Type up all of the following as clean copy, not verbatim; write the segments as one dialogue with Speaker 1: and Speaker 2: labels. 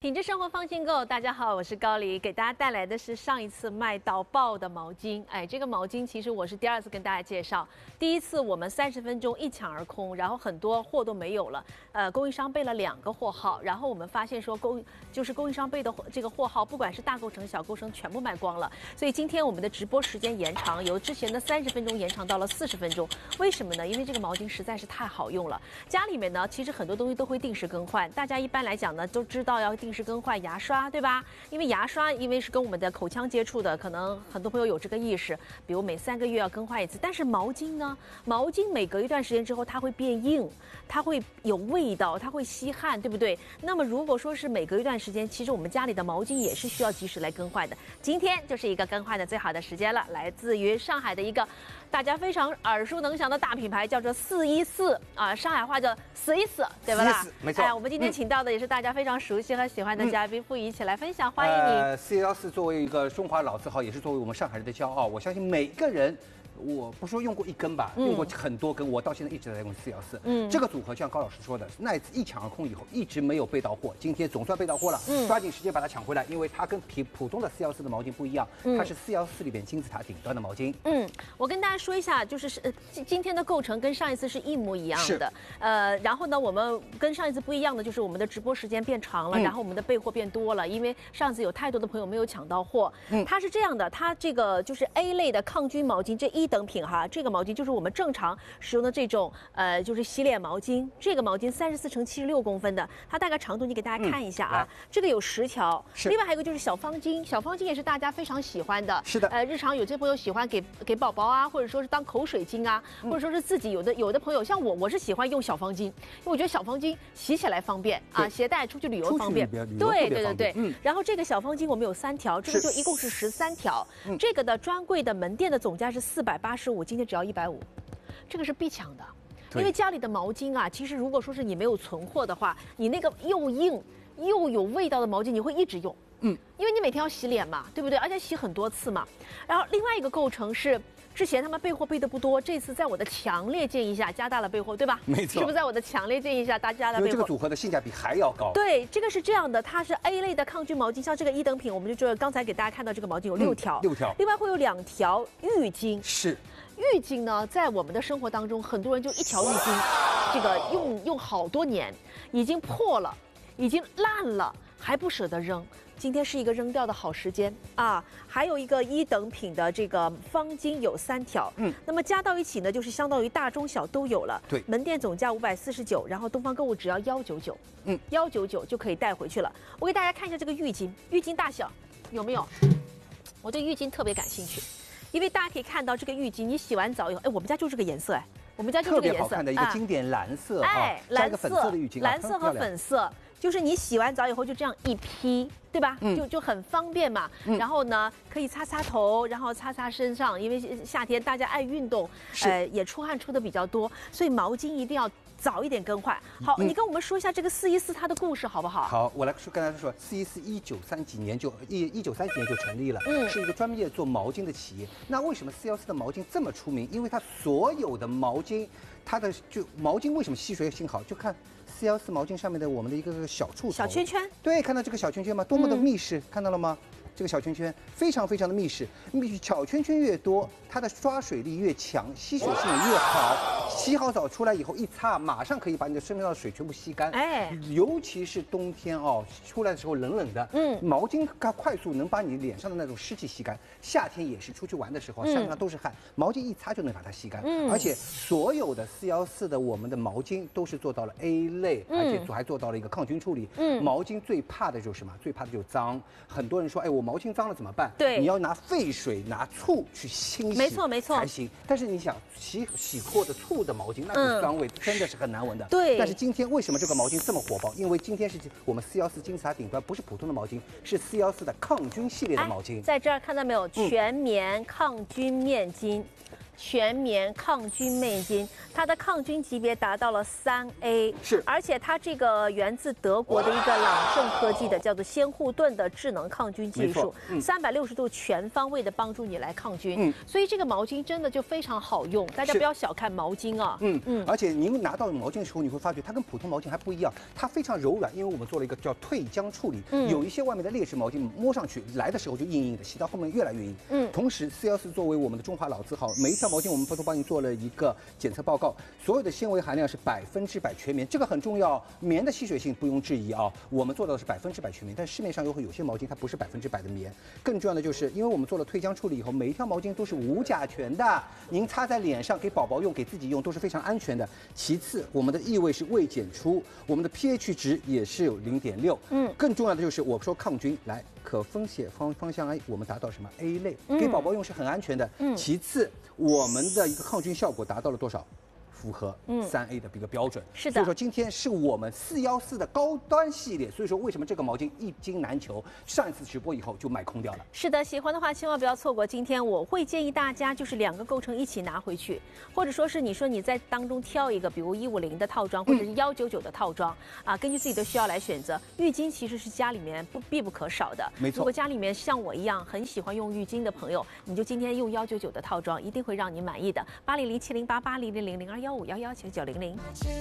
Speaker 1: 品质生活放心购，大家好，我是高黎，给大家带来的是上一次卖到爆的毛巾。哎，这个毛巾其实我是第二次跟大家介绍，第一次我们30分钟一抢而空，然后很多货都没有了。供应商备了2个货号，然后我们发现说供应商备的这个货号，不管是大构成、小构成，全部卖光了。所以今天我们的直播时间延长，由之前的30分钟延长到了40分钟。为什么呢？因为这个毛巾实在是太好用了。家里面呢，其实很多东西都会定时更换，大家一般来讲呢都知道要定时更换牙刷，对吧？因为牙刷因为是跟我们的口腔接触的，可能很多朋友有这个意识，比如每3个月要更换一次。但是毛巾呢，毛巾每隔一段时间之后它会变硬，它会有味道，它会吸汗，对不对？那么如果说是每隔一段时间，其实我们家里的毛巾也是需要及时来更换的。今天就是一个更换的最好的时间了，来自于上海的一个大家非常耳熟能详的大品牌，叫做414啊，上海话叫414，对吧啦？
Speaker 2: 没错。
Speaker 1: 哎，我们今天请到的也是大家非常熟悉和喜欢的嘉宾傅仪一起来分享，欢迎你。
Speaker 2: 414作为一个中华老字号，也是作为我们上海人的骄傲，我相信每个人。我不说用过1根吧，用过很多根，我到现在一直在用414。这个组合像高老师说的，那一次一抢而空以后，一直没有备到货，今天总算备到货了，抓紧时间把它抢回来，因为它跟普通的414的毛巾不一样，它是414里边金字塔顶端的毛巾。
Speaker 1: 我跟大家说一下，就是今天的构成跟上一次是一模一样的。然后呢，我们跟上一次不一样的就是我们的直播时间变长了，然后我们的备货变多了，因为上次有太多的朋友没有抢到货。它是这样的，它这个就是 A 类的抗菌毛巾，这1等品哈，这个毛巾就是我们正常使用的这种就是洗脸毛巾。这个毛巾34乘76公分的，它大概长度你给大家看一下啊，这个有10条。另外还有一个就是小方巾，小方巾也是大家非常喜欢的。
Speaker 2: 是的，
Speaker 1: 日常有些朋友喜欢给宝宝啊，或者说是当口水巾啊，或者说是自己有的朋友像我是喜欢用小方巾，因为我觉得小方巾洗起来方便啊，携带出去旅游方便。对。然后这个小方巾我们有3条，这个就一共是13条。这个的专柜的门店的总价是485，今天只要150，这个是必抢的。因为家里的毛巾啊，其实如果说是你没有存货的话，你那个又硬又有味道的毛巾，你会一直用。因为你每天要洗脸嘛，对不对？而且洗很多次嘛。然后另外一个构成是，之前他们备货备的不多，这次在我的强烈建议下加大了备货，对吧？
Speaker 2: 没错，
Speaker 1: 是不是在我的强烈建议下大家的备货？
Speaker 2: 因为这个组合的性价比还要高。
Speaker 1: 对，这个是这样的，它是 A 类的抗菌毛巾，像这个1等品，我们就知道刚才给大家看到这个毛巾有6条
Speaker 2: ，6条，
Speaker 1: 另外会有2条浴巾。
Speaker 2: 是。
Speaker 1: 浴巾呢，在我们的生活当中，很多人就1条浴巾，这个用好多年，已经破了，已经烂了，还不舍得扔。今天是一个扔掉的好时间啊！还有一个1等品的这个方巾有3条，那么加到一起呢，就是相当于大中小都有了。
Speaker 2: 对，
Speaker 1: 门店总价549，然后东方购物只要199，199就可以带回去了。我给大家看一下这个浴巾，浴巾大小有没有？我对浴巾特别感兴趣。因为大家可以看到这个浴巾，你洗完澡以后，我们家就这个颜色，我们家就这个颜色，
Speaker 2: 特别好看的一个经典蓝色，加一个粉色的浴巾，
Speaker 1: 蓝色和粉色，就是你洗完澡以后就这样一披，对吧？就很方便嘛。然后呢，可以擦擦头，然后擦擦身上，因为夏天大家爱运动，也出汗出的比较多，所以毛巾一定要早一点更换。好，你跟我们说一下这个414它的故事好不好？
Speaker 2: 好，我来跟大家说，414 1930几年就成立了，是一个专门做毛巾的企业。那为什么414的毛巾这么出名？因为它所有的毛巾，它的毛巾为什么吸水性好？就看414毛巾上面的我们的一个小触头、
Speaker 1: 小圈圈。
Speaker 2: 对，看到这个小圈圈吗？多么的密实，看到了吗？这个小圈圈非常的密实，小圈圈越多，它的抓水力越强，吸水性也越好。洗好澡出来以后一擦，马上可以把你的身上的水全部吸干。尤其是冬天出来的时候冷冷的，毛巾快速能把你脸上的那种湿气吸干。夏天也是出去玩的时候，身上都是汗，毛巾一擦就能把它吸干。而且所有的414的我们的毛巾都是做到了 A 类，而且还做到了一个抗菌处理。毛巾最怕的就是什么？最怕的就是脏。很多人说，我毛巾脏了怎么办？
Speaker 1: 对，
Speaker 2: 你要拿沸水、拿醋去清洗，
Speaker 1: 没错
Speaker 2: 才行。但是你想洗过的醋的毛巾，那个酸味真的是很难闻的。
Speaker 1: 对。
Speaker 2: 但是今天为什么这个毛巾这么火爆？因为今天是我们414金字塔顶端，不是普通的毛巾，是414的抗菌系列的毛巾。
Speaker 1: 在这儿看到没有？全棉抗菌面巾。 全棉抗菌面巾，它的抗菌级别达到了3A，
Speaker 2: 是，
Speaker 1: 而且它这个源自德国的一个朗盛科技的叫做仙护盾的智能抗菌技术，360度全方位的帮助你来抗菌。所以这个毛巾真的就非常好用，大家不要小看毛巾啊。
Speaker 2: 而且您拿到毛巾的时候，你会发觉它跟普通毛巾还不一样，它非常柔软，因为我们做了一个叫退浆处理。有一些外面的劣质毛巾摸上去来的时候就硬硬的，洗到后面越来越硬。同时414作为我们的中华老字号，每一条毛巾我们都帮你做了一个检测报告，所有的纤维含量是100%全棉，这个很重要。棉的吸水性不用质疑啊，我们做到的是100%全棉，但市面上有些毛巾它不是100%的棉。更重要的就是，因为我们做了退浆处理以后，每一条毛巾都是无甲醛的，您擦在脸上给宝宝用、给自己用都是非常安全的。其次，我们的异味是未检出，我们的 pH 值也是有0.6。更重要的就是我说抗菌，来可分解芳香 A， 我们达到什么 A 类，给宝宝用是很安全的。其次，我们的一个抗菌效果达到了多少？符合3A 的一个标准。是的。所以说今天是我们414的高端系列，所以说为什么这个毛巾一经难求，上一次直播以后就卖空掉了。
Speaker 1: 是的，喜欢的话千万不要错过今天。我会建议大家就是2个构成一起拿回去，或者说是你在当中挑一个，比如150的套装或者是199的套装啊，根据自己的需要来选择。浴巾其实是家里面必不可少的。
Speaker 2: 没错。
Speaker 1: 如果家里面像我一样很喜欢用浴巾的朋友，你就今天用199的套装，一定会让你满意的。800700880000215119900。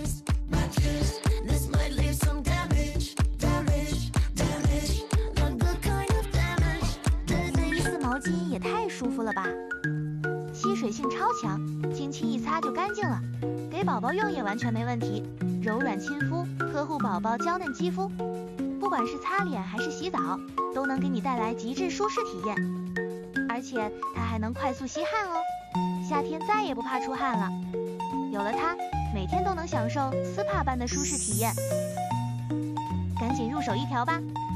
Speaker 3: 414毛巾也太舒服了吧！吸水性超强，轻轻一擦就干净了，给宝宝用也完全没问题。柔软亲肤，呵护宝宝娇嫩肌肤，不管是擦脸还是洗澡，都能给你带来极致舒适体验。而且它还能快速吸汗哦，夏天再也不怕出汗了。有了它，每天都能享受 SPA 般的舒适体验。赶紧入手一条吧！